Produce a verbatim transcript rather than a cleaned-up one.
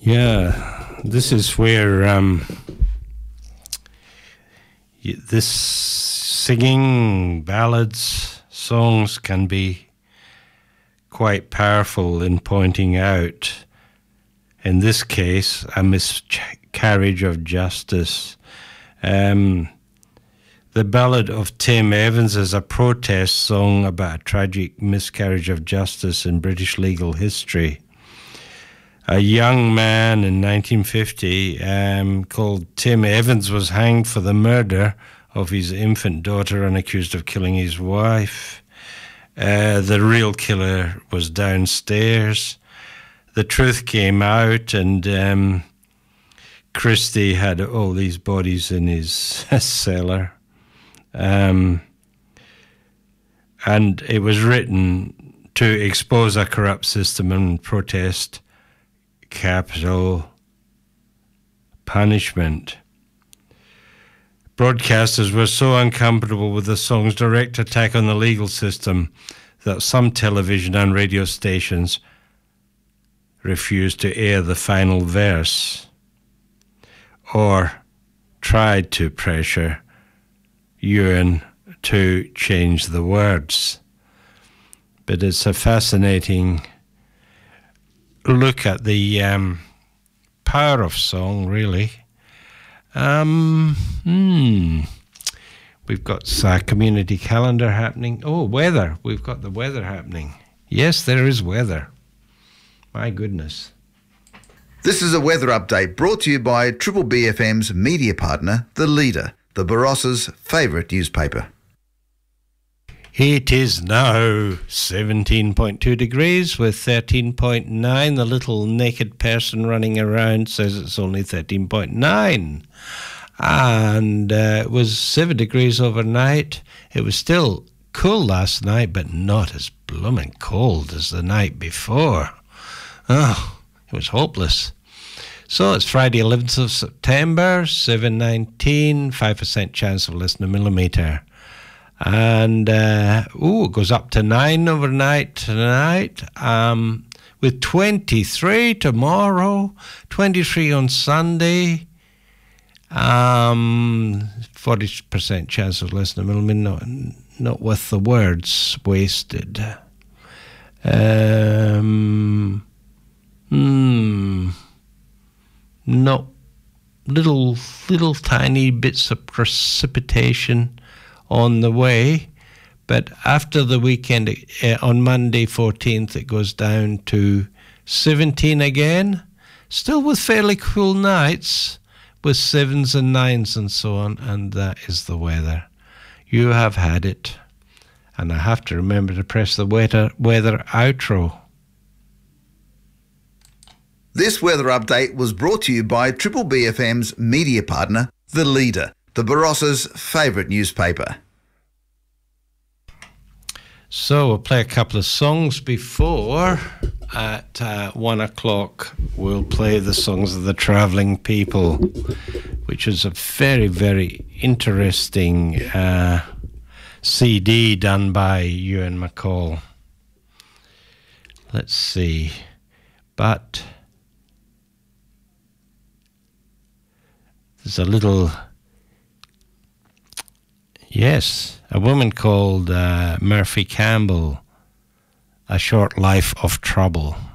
Yeah, this is where um, this singing ballads, songs can be quite powerful in pointing out, in this case, a miscarriage of justice. Um, the Ballad of Tim Evans is a protest song about a tragic miscarriage of justice in British legal history. A young man in nineteen fifty um, called Tim Evans was hanged for the murder of his infant daughter and accused of killing his wife. Uh, the real killer was downstairs. The truth came out, and um, Christie had all these bodies in his cellar. Um, and it was written to expose a corrupt system and protest capital punishment. Broadcasters were so uncomfortable with the song's direct attack on the legal system that some television and radio stations refused to air the final verse or tried to pressure Ewan to change the words. But it's a fascinating look at the um, power of song, really. Um, hmm. We've got a community calendar happening. Oh, weather. We've got the weather happening. Yes, there is weather. My goodness. This is a weather update brought to you by Triple B F M's media partner, The Leader, the Barossa's favourite newspaper. It is now seventeen point two degrees with thirteen point nine. The little naked person running around says it's only thirteen point nine. And uh, it was seven degrees overnight. It was still cool last night, but not as blooming cold as the night before. Oh, it was hopeless. So it's Friday, eleventh of September, seven nineteen, five percent chance of less than a millimetre. And, uh, ooh, it goes up to nine overnight tonight, um, with twenty-three tomorrow, twenty-three on Sunday, um, forty percent chance of less than a millimetre, not, not with the words wasted. Um, hmm, not little, little tiny bits of precipitation on the way, but after the weekend, uh, on Monday fourteenth, it goes down to seventeen again, still with fairly cool nights, with sevens and nines and so on, and that is the weather. You have had it, and I have to remember to press the weather, weather outro. This weather update was brought to you by Triple B F M's media partner, The Leader, the Barossa's favourite newspaper. So we'll play a couple of songs before, at uh, one o'clock, we'll play the songs of the Travelling People, which is a very, very interesting uh, C D done by Ewan MacColl. Let's see. But there's a little... Yes, a woman called uh, Murphy Campbell, A Short Life of Trouble.